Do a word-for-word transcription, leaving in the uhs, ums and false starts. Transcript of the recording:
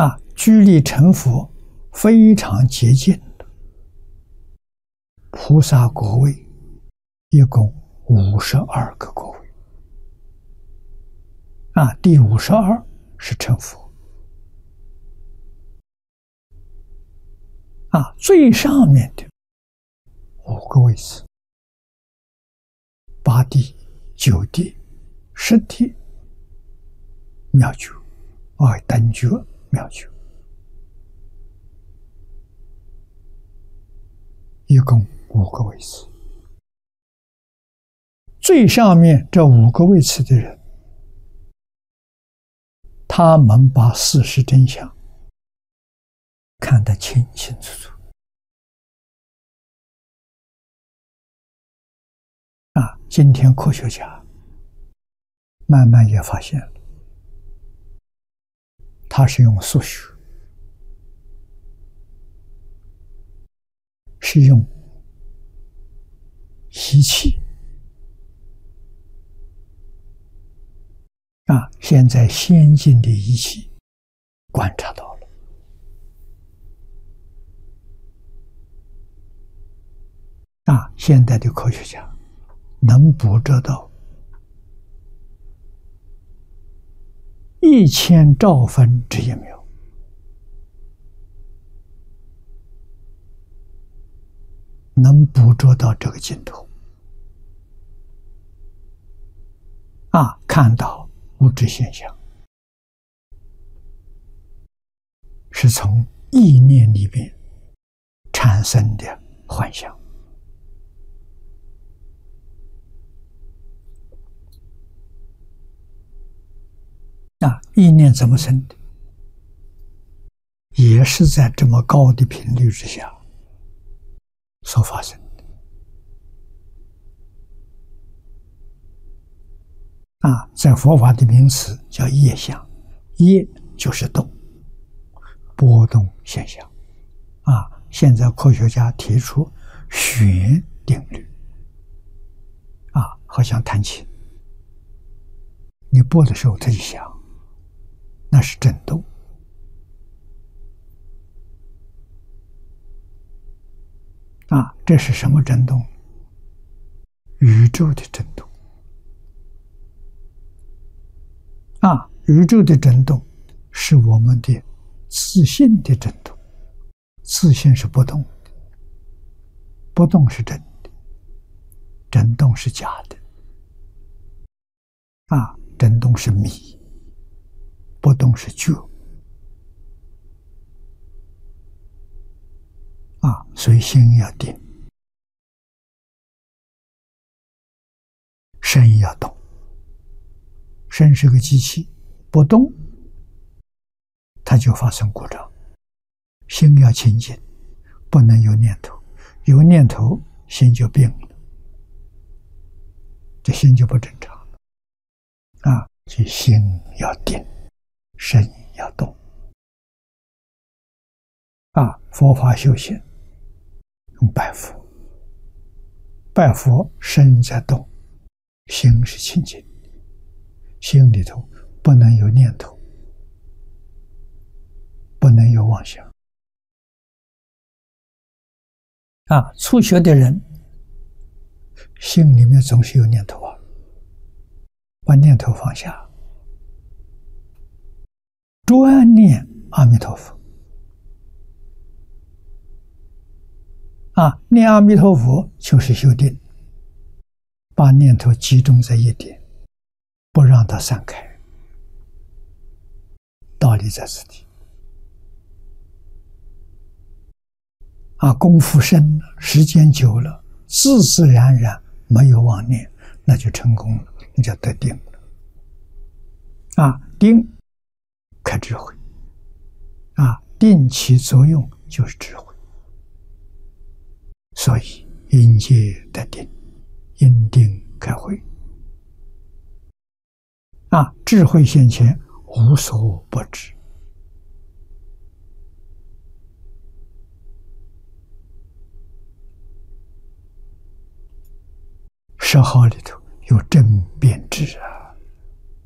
啊，距离成佛非常接近的菩萨果位，一共五十二个果位。啊，第五十二是成佛。啊，最上面的五个位次，八地、九地、十地、妙觉，啊，等觉、妙觉，一共五个位次。最上面这五个位次的人，他们把事实真相看得清清楚楚。啊，今天科学家慢慢也发现了，他是用数学，是用仪器。啊，现在先进的仪器观察到了。啊，现在的科学家能捕捉到一千兆分之一秒，能捕捉到这个镜头。啊，看到物质现象是从意念里面产生的幻象。啊，意念怎么生的？也是在这么高的频率之下所发生的。啊，在佛法的名词叫业相，业就是动，波动现象。啊，现在科学家提出弦定律。啊，好像弹琴，你拨的时候它就响，那是震动。啊，这是什么震动？宇宙的震动。啊，宇宙的震动是我们的自信的震动，自信是不动的，不动是真的，震动是假的。啊，震动是迷，不动是觉。啊，所以心要定，身要动。身是个机器，不动它就发生故障。心要清净，不能有念头，有念头心就病了，这心就不正常了。啊，所以心要定，身要动。啊，佛法修行用拜佛，拜佛身在动，心是清净，心里头不能有念头，不能有妄想。啊，初学的人心里面总是有念头啊，把念头放下，专念阿弥陀佛。啊，念阿弥陀佛就是修定，把念头集中在一点，不让它散开。道理在此地。啊，功夫深了，时间久了，自自然然没有妄念，那就成功了，那叫得定了。啊，定开智慧。啊，定起作用就是智慧。所以因戒得定，因定开慧。啊，智慧现前，无所不知。十号里头有正遍智啊。